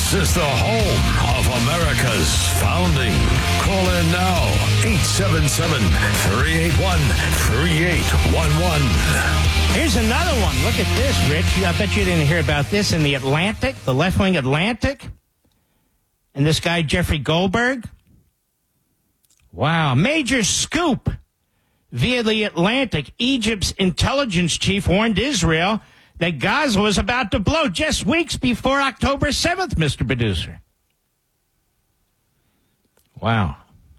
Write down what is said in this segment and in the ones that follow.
This is the home of America's founding. Call in now, 877-381-3811. Here's another one. Look at this, Rich. I bet you didn't hear about this in the Atlantic, the left-wing Atlantic. And this guy, Jeffrey Goldberg. Wow. Major scoop. Via the Atlantic, Egypt's intelligence chief warned Israel that Gaza was about to blow just weeks before October 7th, Mr. Producer. Wow.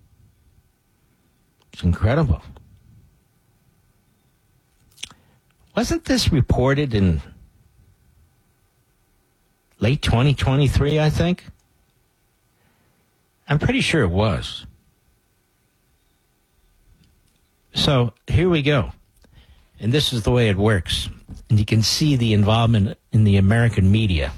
It's incredible. Wasn't this reported in late 2023, I think? I'm pretty sure it was. So here we go. And this is the way it works. And you can see the involvement in the American media.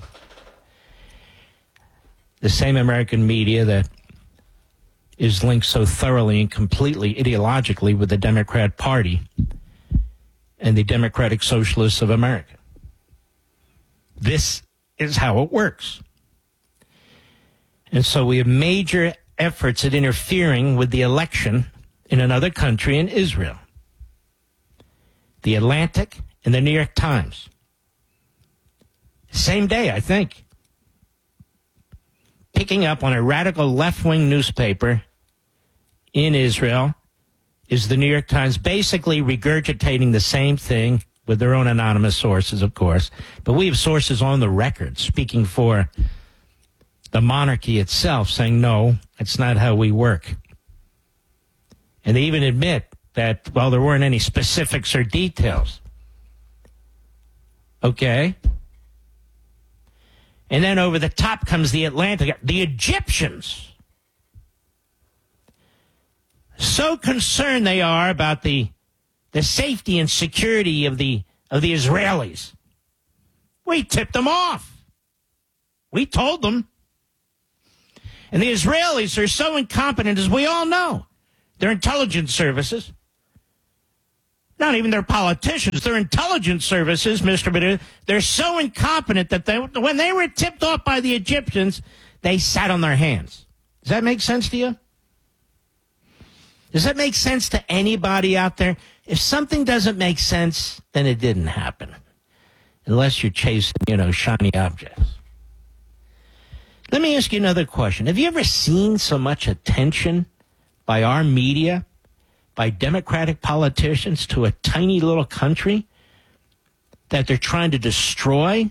The same American media that is linked so thoroughly and completely ideologically with the Democrat Party and the Democratic Socialists of America. This is how it works. And so we have major efforts at interfering with the election in another country, in Israel. The Atlantic and the New York Times. Same day, I think. Picking up on a radical left-wing newspaper in Israel is the New York Times, basically regurgitating the same thing with their own anonymous sources, of course. But we have sources on the record speaking for the monarchy itself, saying, no, it's not how we work. And they even admit that, well, there weren't any specifics or details. Okay? And then over the top comes the Atlantic. The Egyptians. So concerned they are about the safety and security of the Israelis. We tipped them off. We told them. And the Israelis are so incompetent, as we all know. Their intelligence services, not even their politicians, their intelligence services, Mr. Badu, they're so incompetent that when they were tipped off by the Egyptians, they sat on their hands. Does that make sense to you? Does that make sense to anybody out there? If something doesn't make sense, then it didn't happen. Unless you're chasing, shiny objects. Let me ask you another question. Have you ever seen so much attention by our media, by Democratic politicians to a tiny little country that they're trying to destroy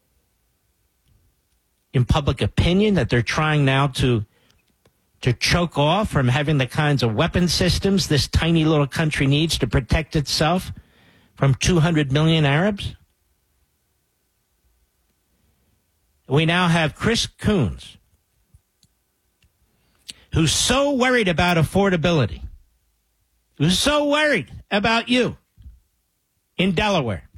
in public opinion, that they're trying now to choke off from having the kinds of weapon systems this tiny little country needs to protect itself from 200 million Arabs? We now have Chris Coons, who's so worried about affordability, who's so worried about you in Delaware,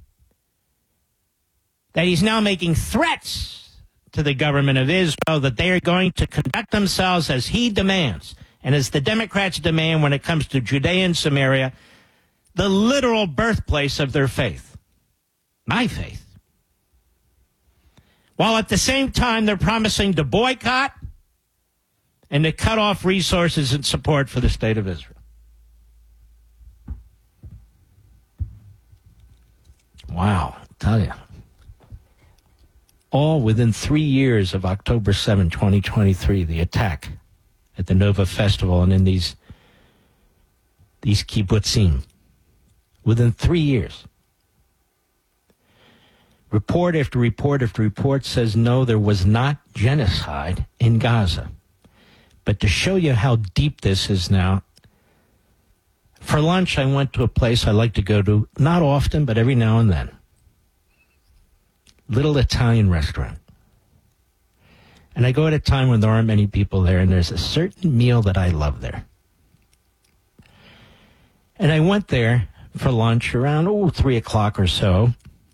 that he's now making threats to the government of Israel that they are going to conduct themselves as he demands, and as the Democrats demand when it comes to Judea and Samaria, the literal birthplace of their faith, my faith. While at the same time they're promising to boycott and to cut off resources and support for the state of Israel. Wow, I'll tell you. All within 3 years of October 7, 2023, the attack at the Nova Festival and in these kibbutzim. Within 3 years. Report after report after report says, no, there was not genocide in Gaza. But to show you how deep this is now, for lunch I went to a place I like to go to, not often, but every now and then. Little Italian restaurant. And I go at a time when there aren't many people there, and there's a certain meal that I love there. And I went there for lunch around 3 o'clock or so.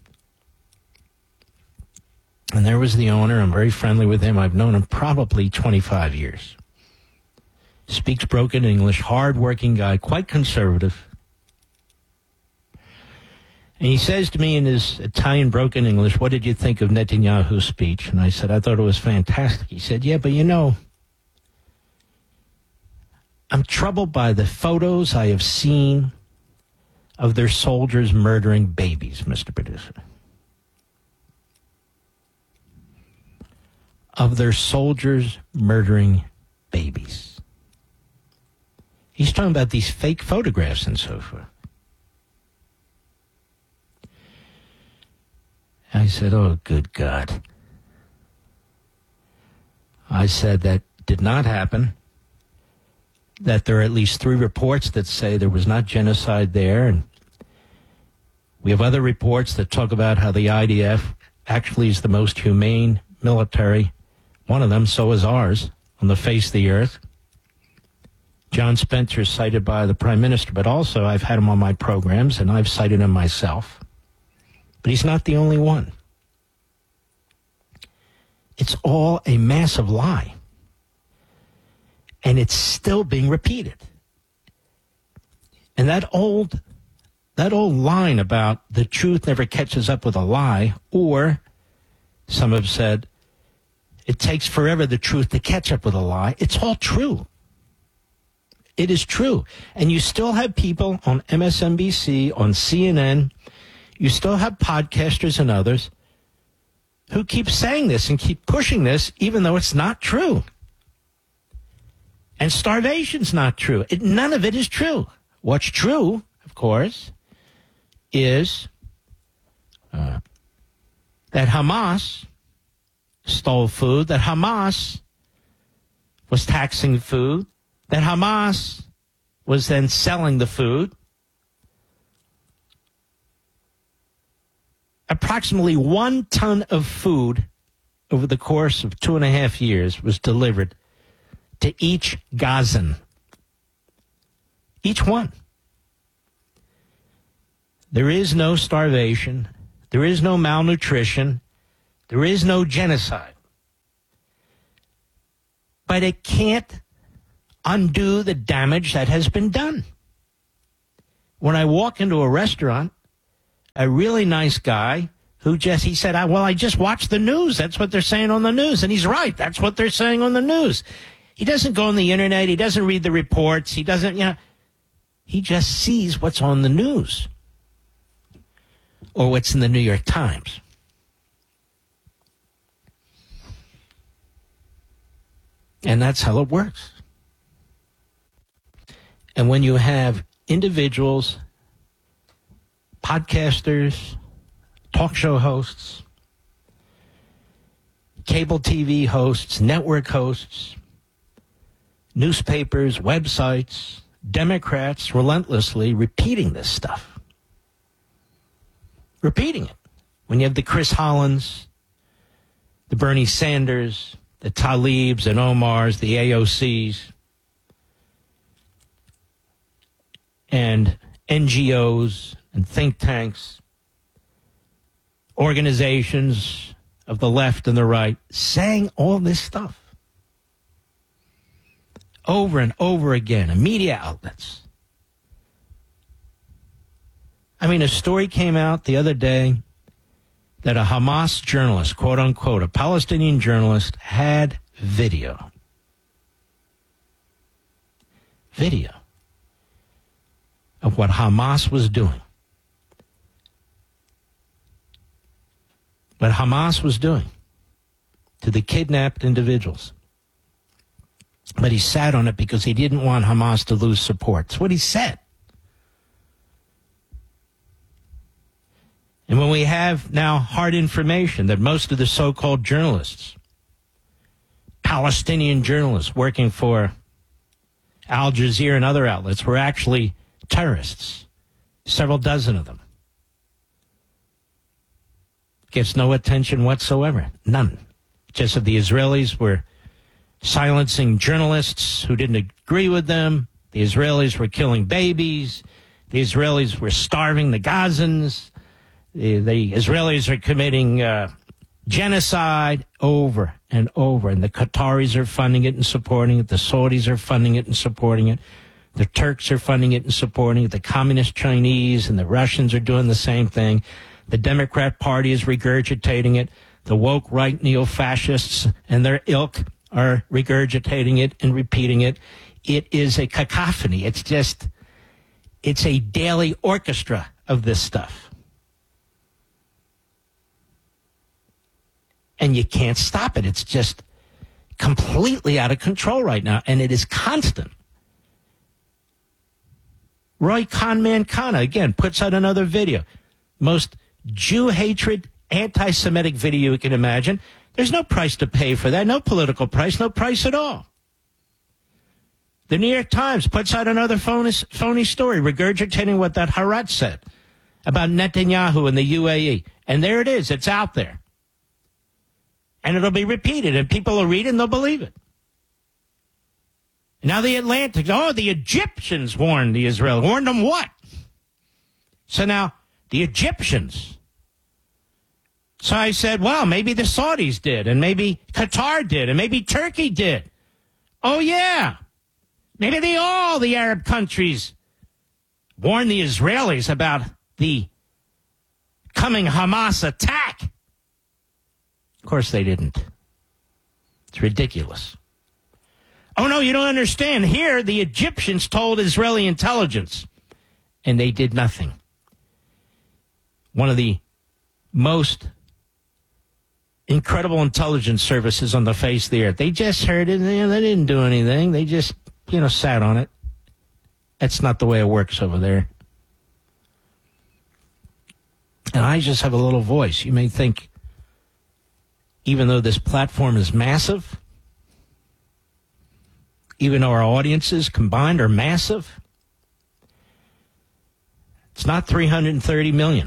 And there was the owner. I'm very friendly with him. I've known him probably 25 years. Speaks broken English, hard-working guy, quite conservative. And he says to me in his Italian broken English, what did you think of Netanyahu's speech? And I said, I thought it was fantastic. He said, yeah, but you know, I'm troubled by the photos I have seen of their soldiers murdering babies, Mr. Producer. Of their soldiers murdering babies. He's talking about these fake photographs and so forth. I said, oh, good God. I said that did not happen, that there are at least 3 reports that say there was not genocide there, and we have other reports that talk about how the IDF actually is the most humane military, one of them, so is ours, on the face of the earth. John Spencer is cited by the Prime Minister, but also I've had him on my programs, and I've cited him myself. But he's not the only one. It's all a massive lie. And it's still being repeated. And that old line about the truth never catches up with a lie, or some have said it takes forever the truth to catch up with a lie. It's all true. It is true. And you still have people on MSNBC, on CNN, you still have podcasters and others who keep saying this and keep pushing this even though it's not true. And starvation's not true. None of it is true. What's true, of course, is that Hamas stole food, that Hamas was taxing food, that Hamas was then selling the food. Approximately 1 ton of food over the course of 2.5 years was delivered to each Gazan. Each one. There is no starvation. There is no malnutrition. There is no genocide. But it can't undo the damage that has been done. When I walk into a restaurant, a really nice guy he said, I just watched the news. That's what they're saying on the news. And he's right. That's what they're saying on the news. He doesn't go on the internet. He doesn't read the reports. He doesn't, he just sees what's on the news or what's in the New York Times. And that's how it works. And when you have individuals, podcasters, talk show hosts, cable TV hosts, network hosts, newspapers, websites, Democrats relentlessly repeating this stuff. Repeating it. When you have the Chris Hollands, the Bernie Sanders, the Tlaibs and Omars, the AOCs, and NGOs and think tanks, organizations of the left and the right saying all this stuff over and over again, and media outlets. I mean, a story came out the other day that a Hamas journalist, quote unquote, a Palestinian journalist, had video of what Hamas was doing. What Hamas was doing to the kidnapped individuals. But he sat on it because he didn't want Hamas to lose support. That's what he said. And when we have now hard information that most of the so-called journalists, Palestinian journalists working for Al Jazeera and other outlets, were actually terrorists, several dozen of them, gets no attention whatsoever. None. Just that the Israelis were silencing journalists who didn't agree with them. The Israelis were killing babies. The Israelis were starving the Gazans. The Israelis are committing genocide over and over. And the Qataris are funding it and supporting it. The Saudis are funding it and supporting it. The Turks are funding it and supporting it. The communist Chinese and the Russians are doing the same thing. The Democrat Party is regurgitating it. The woke right neo-fascists and their ilk are regurgitating it and repeating it. It is a cacophony. It's a daily orchestra of this stuff. And you can't stop it. It's just completely out of control right now, and it is constant. Roy Conman Kana, again, puts out another video. Most Jew-hatred, anti-Semitic video you can imagine. There's no price to pay for that, no political price, no price at all. The New York Times puts out another phony story regurgitating what that Haaretz said about Netanyahu and the UAE. And there it is. It's out there. And it'll be repeated, and people will read it and they'll believe it. Now the Atlantic, the Egyptians warned the Israelis. Warned them what? So now the Egyptians. So I said, well, maybe the Saudis did, and maybe Qatar did, and maybe Turkey did. Oh, yeah. Maybe all the Arab countries warned the Israelis about the coming Hamas attack. Of course they didn't. It's ridiculous. Oh, no, you don't understand. Here, the Egyptians told Israeli intelligence, and they did nothing. One of the most incredible intelligence services on the face of the earth. They just heard it, and they didn't do anything. They just, sat on it. That's not the way it works over there. And I just have a little voice. You may think, even though this platform is massive, even though our audiences combined are massive, it's not 330 million.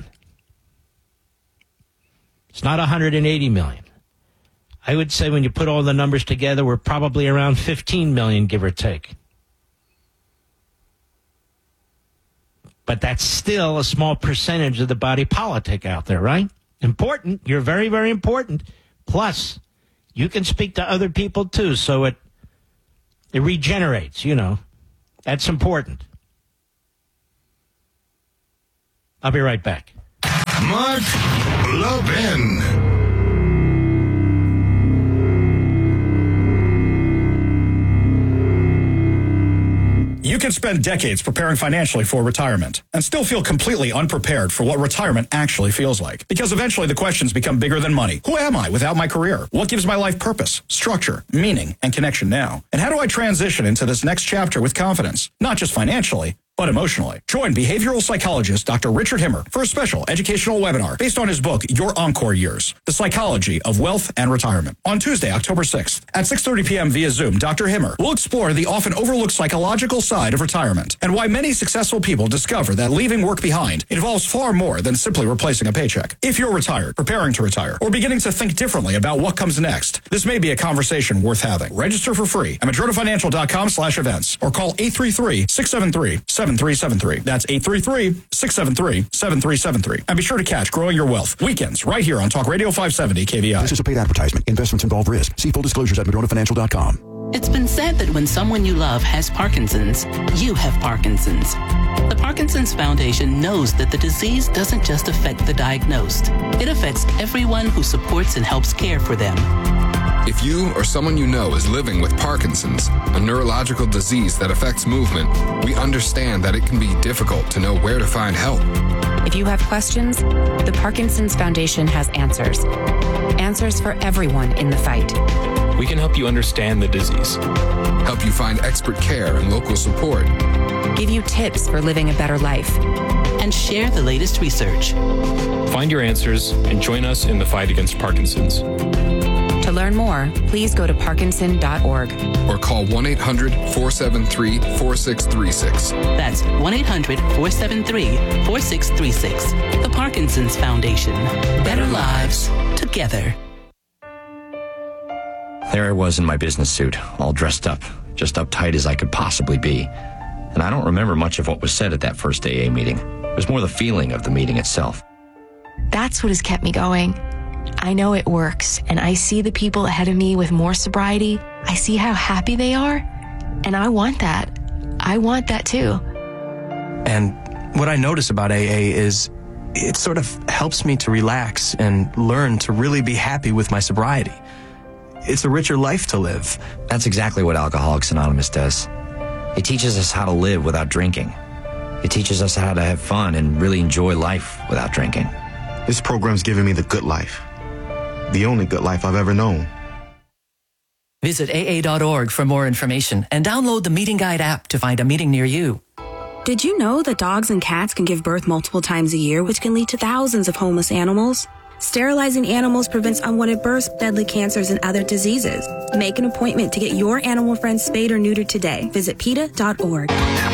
It's not 180 million. I would say when you put all the numbers together, we're probably around 15 million, give or take. But that's still a small percentage of the body politic out there, right? Important. You're very, very important. Plus, you can speak to other people, too, so it regenerates, That's important. I'll be right back. Mark Levin. You can spend decades preparing financially for retirement and still feel completely unprepared for what retirement actually feels like. Because eventually the questions become bigger than money. Who am I without my career? What gives my life purpose, structure, meaning, and connection now? And how do I transition into this next chapter with confidence? Not just financially, but emotionally. Join behavioral psychologist Dr. Richard Himmer for a special educational webinar based on his book, Your Encore Years, The Psychology of Wealth and Retirement. On Tuesday, October 6th at 6:30 p.m. via Zoom, Dr. Himmer will explore the often overlooked psychological side of retirement and why many successful people discover that leaving work behind involves far more than simply replacing a paycheck. If you're retired, preparing to retire, or beginning to think differently about what comes next, this may be a conversation worth having. Register for free at madronafinancial.com/events or call 833-673-7373. That's 833-673-7373. And be sure to catch Growing Your Wealth weekends right here on Talk Radio 570 KVI. This is a paid advertisement. Investments involve risk. See full disclosures at madronafinancial.com. It's been said that when someone you love has Parkinson's, you have Parkinson's. The Parkinson's Foundation knows that the disease doesn't just affect the diagnosed. It affects everyone who supports and helps care for them. If you or someone you know is living with Parkinson's, a neurological disease that affects movement, we understand that it can be difficult to know where to find help. If you have questions, the Parkinson's Foundation has answers. Answers for everyone in the fight. We can help you understand the disease. Help you find expert care and local support. Give you tips for living a better life. And share the latest research. Find your answers and join us in the fight against Parkinson's. To learn more, please go to parkinson.org. Or call 1-800-473-4636. That's 1-800-473-4636. The Parkinson's Foundation. Better lives together. There I was in my business suit, all dressed up, just uptight as I could possibly be. And I don't remember much of what was said at that first AA meeting. It was more the feeling of the meeting itself. That's what has kept me going. I know it works, and I see the people ahead of me with more sobriety. I see how happy they are, and I want that. I want that too. And what I notice about AA is it sort of helps me to relax and learn to really be happy with my sobriety. It's a richer life to live. That's exactly what Alcoholics Anonymous does. It teaches us how to live without drinking. It teaches us how to have fun and really enjoy life without drinking. This program's given me the good life. The only good life I've ever known. Visit AA.org for more information and download the Meeting Guide app to find a meeting near you. Did you know that dogs and cats can give birth multiple times a year, which can lead to thousands of homeless animals? Sterilizing animals prevents unwanted births, deadly cancers, and other diseases. Make an appointment to get your animal friends spayed or neutered today. Visit PETA.org.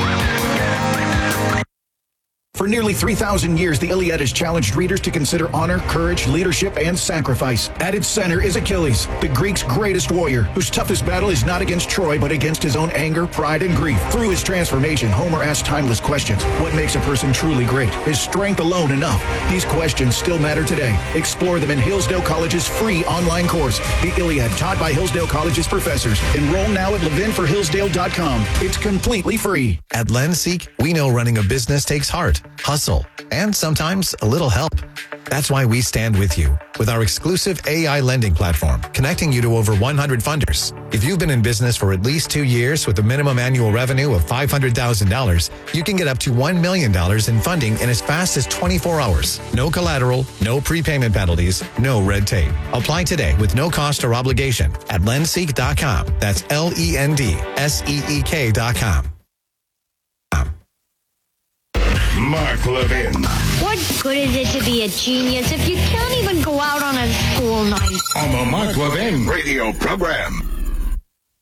For nearly 3,000 years, the Iliad has challenged readers to consider honor, courage, leadership, and sacrifice. At its center is Achilles, the Greeks' greatest warrior, whose toughest battle is not against Troy, but against his own anger, pride, and grief. Through his transformation, Homer asks timeless questions. What makes a person truly great? Is strength alone enough? These questions still matter today. Explore them in Hillsdale College's free online course, The Iliad, taught by Hillsdale College's professors. Enroll now at levinforhillsdale.com. It's completely free. At LendSeek, we know running a business takes heart, hustle, and sometimes a little help. That's why we stand with you with our exclusive AI lending platform, connecting you to over 100 funders. If you've been in business for at least 2 years with a minimum annual revenue of $500,000, you can get up to $1 million in funding in as fast as 24 hours. No collateral, no prepayment penalties, no red tape. Apply today with no cost or obligation at lendseek.com. That's LENDSEEK.com. Mark Levin. What good is it to be a genius if you can't even go out on a school night? On the Mark Levin radio program.